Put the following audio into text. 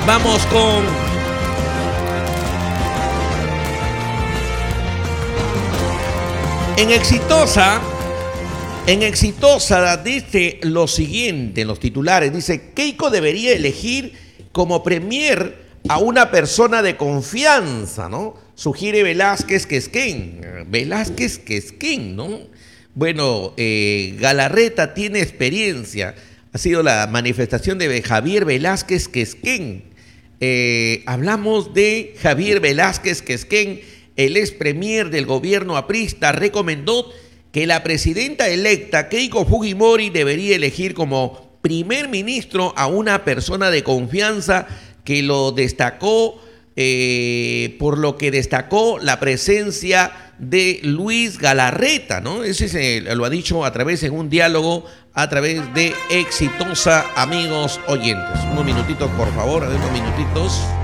Vamos con En Exitosa dice lo siguiente en los titulares. Dice, Keiko debería elegir como premier a una persona de confianza, ¿no? Sugiere Velázquez Quesquén. Velázquez Quesquén, ¿no? Bueno, Galarreta tiene experiencia. Ha sido la manifestación de Javier Velázquez Quesquén. Hablamos de Javier Velázquez Quesquén, el ex premier del gobierno aprista, recomendó que la presidenta electa Keiko Fujimori debería elegir como primer ministro a una persona de confianza que lo destacó, por lo que destacó la presencia de Luis Galarreta, ¿no? Ese lo ha dicho a través en un diálogo a través de Exitosa, amigos oyentes. Unos minutitos, por favor, unos minutitos.